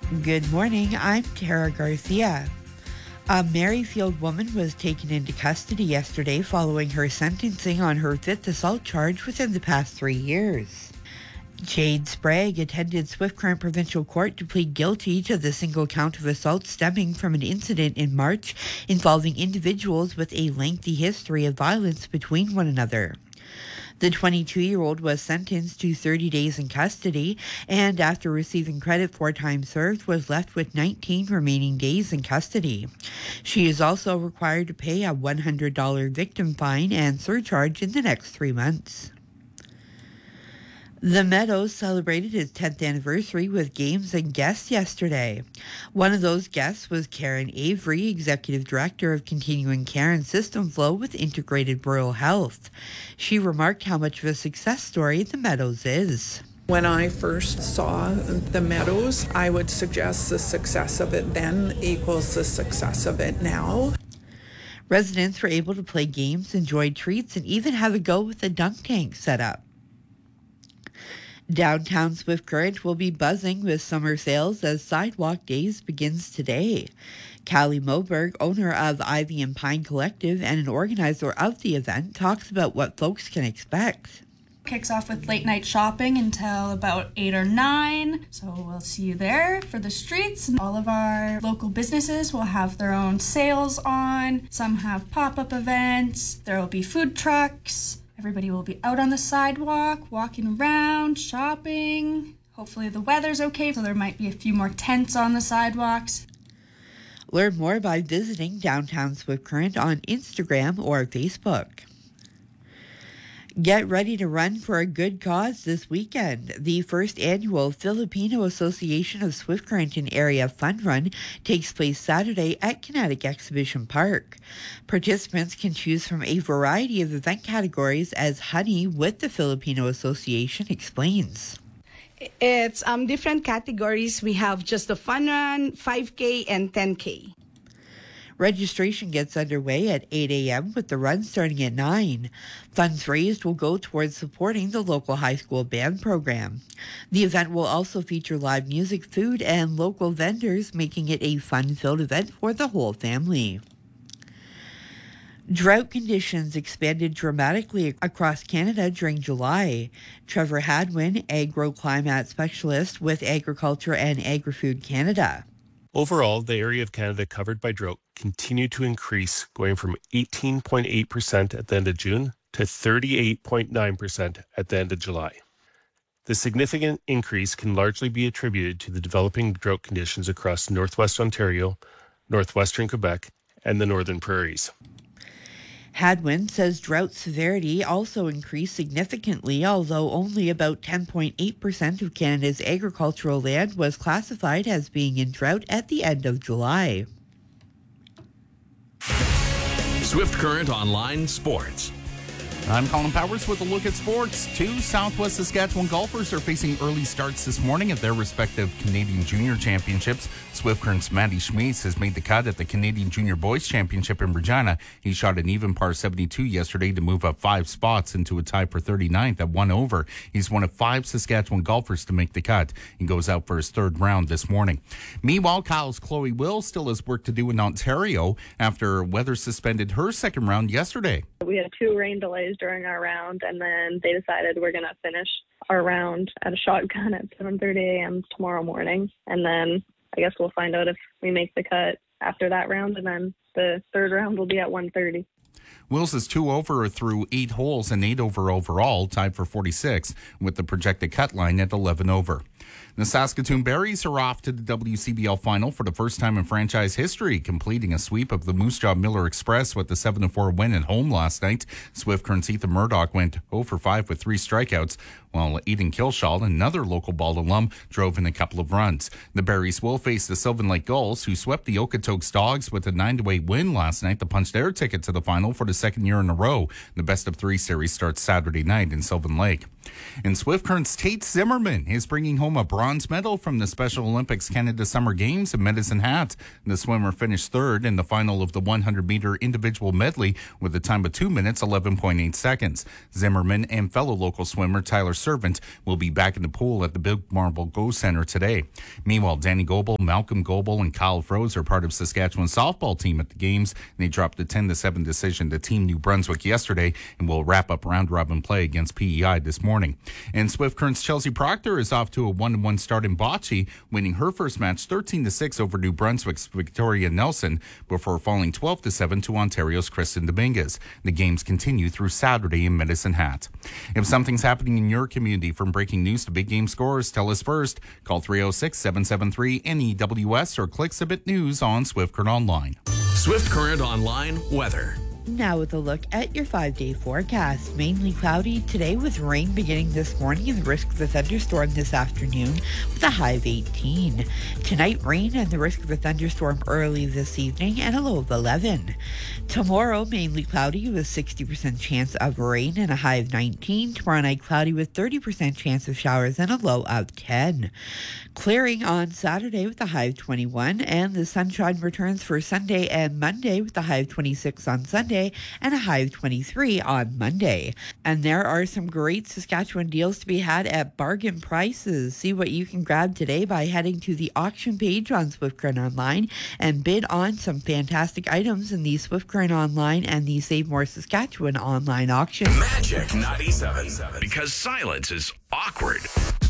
Good morning, I'm Tara Garcia. A Merrifield woman was taken into custody yesterday following her sentencing on her fifth assault charge within the past 3 years. Jade Sprague attended Swift Current Provincial Court to plead guilty to the single count of assault stemming from an incident in March involving individuals with a lengthy history of violence between one another. The 22-year-old was sentenced to 30 days in custody and, after receiving credit for time served, was left with 19 remaining days in custody. She is also required to pay a $100 victim fine and surcharge in the next 3 months. The Meadows celebrated its 10th anniversary with games and guests yesterday. One of those guests was Karen Avery, Executive Director of Continuing Care and System Flow with Integrated Rural Health. She remarked how much of a success story the Meadows is. When I first saw the Meadows, I would suggest the success of it then equals the success of it now. Residents were able to play games, enjoy treats, and even have a go with the dunk tank set up. Downtown Swift Current will be buzzing with summer sales as Sidewalk Days begins today. Callie Moberg, owner of Ivy and Pine Collective and an organizer of the event, talks about what folks can expect. Kicks off with late night shopping until about 8 or 9. So we'll see you there for the streets. All of our local businesses will have their own sales on. Some have pop-up events. There will be food trucks. Everybody will be out on the sidewalk, walking around, shopping. Hopefully the weather's okay, so there might be a few more tents on the sidewalks. Learn more by visiting Downtown Swift Current on Instagram or Facebook. Get ready to run for a good cause this weekend. The first annual Filipino Association of Swift Current and Area Fun Run takes place Saturday at Kinetic Exhibition Park. Participants can choose from a variety of event categories, as Honey with the Filipino Association explains. It's different categories. We have just the fun run, 5K, and 10K. Registration gets underway at 8 a.m. with the run starting at 9. Funds raised will go towards supporting the local high school band program. The event will also feature live music, food, and local vendors, making it a fun-filled event for the whole family. Drought conditions expanded dramatically across Canada during July. Trevor Hadwin, agroclimate specialist with Agriculture and Agri-Food Canada. Overall, the area of Canada covered by drought continued to increase, going from 18.8% at the end of June to 38.9% at the end of July. The significant increase can largely be attributed to the developing drought conditions across northwest Ontario, northwestern Quebec, and the northern prairies. Hadwin says drought severity also increased significantly, although only about 10.8% of Canada's agricultural land was classified as being in drought at the end of July. Swift Current Online Sports. I'm Colin Powers with a look at sports. 2 Southwest Saskatchewan golfers are facing early starts this morning at their respective Canadian Junior Championships. Swift Current's Matty Schmeetz has made the cut at the Canadian Junior Boys Championship in Regina. He shot an even par 72 yesterday to move up 5 spots into a tie for 39th at 1 over. He's one of 5 Saskatchewan golfers to make the cut. He goes out for his 3rd round this morning. Meanwhile, Kyle's Chloe Will still has work to do in Ontario after weather suspended her 2nd round yesterday. We had 2 rain delays during our round, and then they decided we're going to finish our round at a shotgun at 7:30 a.m. tomorrow morning. And then I guess we'll find out if we make the cut after that round, and then the 3rd round will be at 1:30. Wills is 2 over through 8 holes and 8 over overall, tied for 46, with the projected cut line at 11 over. The Saskatoon Berries are off to the WCBL final for the first time in franchise history, completing a sweep of the Moose Jaw Miller Express with a 7-4 win at home last night. Swift Current's Ethan Murdoch went 0 for 5 with 3 strikeouts, while Eden Kilshaw, another local ball alum, drove in a couple of runs. The Berries will face the Sylvan Lake Gulls, who swept the Okotoks Dogs with a 9-8 win last night to punch their ticket to the final for the 2nd year in a row. The best of 3 series starts Saturday night in Sylvan Lake. And Swift Current's Tate Zimmerman is bringing home home a bronze medal from the Special Olympics Canada Summer Games in Medicine Hat. The swimmer finished third in the final of the 100-meter individual medley with a time of 2 minutes, 11.8 seconds. Zimmerman and fellow local swimmer Tyler Servant will be back in the pool at the Big Marble Go Center today. Meanwhile, Danny Goebel, Malcolm Goebel, and Kyle Froese are part of Saskatchewan's softball team at the games. They dropped a 10-7 decision to Team New Brunswick yesterday and will wrap up round-robin play against PEI this morning. And Swift Current's Chelsea Proctor is off to a 1-1 start in bocce, winning her first match 13-6 over New Brunswick's Victoria Nelson before falling 12-7 to Ontario's Kristen Dominguez. The games continue through Saturday in Medicine Hat. If something's happening in your community, from breaking news to big game scores, tell us first. Call 306-773-NEWS or click Submit News on Swift Current Online. Swift Current Online weather. Now with a look at your 5-day forecast. Mainly cloudy today with rain beginning this morning and the risk of a thunderstorm this afternoon with a high of 18. Tonight, rain and the risk of a thunderstorm early this evening and a low of 11. Tomorrow, mainly cloudy with 60% chance of rain and a high of 19. Tomorrow night, cloudy with 30% chance of showers and a low of 10. Clearing on Saturday with a high of 21, and the sunshine returns for Sunday and Monday with a high of 26 on Sunday and a high of 23 on Monday. And there are some great Saskatchewan deals to be had at bargain prices. See what you can grab today by heading to the auction page on Swift Current Online and bid on some fantastic items in the Swift Current Online and the Save More Saskatchewan online auction. Magic 97. Because silence is awkward.